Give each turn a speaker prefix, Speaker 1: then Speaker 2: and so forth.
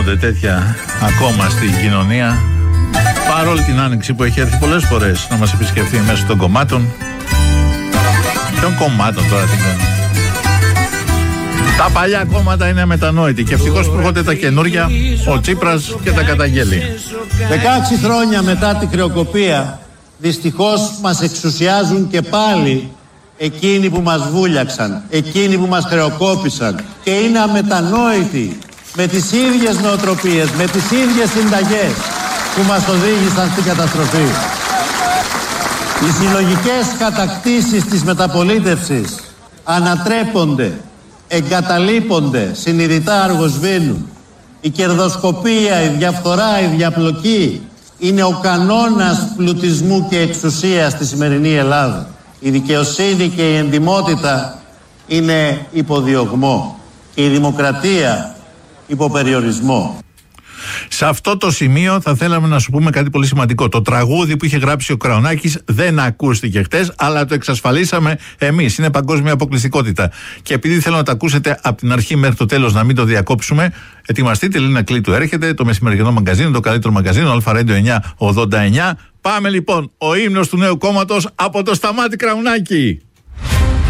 Speaker 1: γίνονται τέτοια ακόμα στην κοινωνία, παρόλη την άνοιξη που έχει έρθει πολλές φορές να μας επισκεφθεί μέσω των κομμάτων. Ποιων κομμάτων τώρα την κάνουν? Τα παλιά κόμματα είναι αμετανόητοι και ευτυχώς που έρχονται τα καινούρια, ο Τσίπρας και τα καταγγέλει.
Speaker 2: 16 χρόνια μετά τη χρεοκοπία, δυστυχώς μας εξουσιάζουν και πάλι εκείνοι που μας βούλιαξαν, εκείνοι που μας χρεοκόπησαν και είναι αμετανόητοι με τις ίδιες νοοτροπίες, με τις ίδιες συνταγές που μας οδήγησαν στην καταστροφή. Οι συλλογικές κατακτήσεις της μεταπολίτευσης ανατρέπονται, εγκαταλείπονται, συνειδητά αργοσβήνουν. Η κερδοσκοπία, η διαφθορά, η διαπλοκή είναι ο κανόνας πλουτισμού και εξουσίας στη σημερινή Ελλάδα. Η δικαιοσύνη και η εντιμότητα είναι υποδιωγμό και η δημοκρατία υποπεριορισμό.
Speaker 1: Σε αυτό το σημείο θα θέλαμε να σου πούμε κάτι πολύ σημαντικό. Το τραγούδι που είχε γράψει ο Κραουνάκης δεν ακούστηκε χτες, αλλά το εξασφαλίσαμε εμείς. Είναι παγκόσμια αποκλειστικότητα. Και επειδή θέλω να το ακούσετε από την αρχή μέχρι το τέλος, να μην το διακόψουμε, ετοιμαστείτε, Λίνα Κλήτου έρχεται, το μεσημεριανό μαγκαζίνο, το καλύτερο μαγκαζίνο, Αλφα Radio 989. Πάμε λοιπόν, ο ύμνος του νέου κόμματος από το Σταμάτη Κραουνάκη.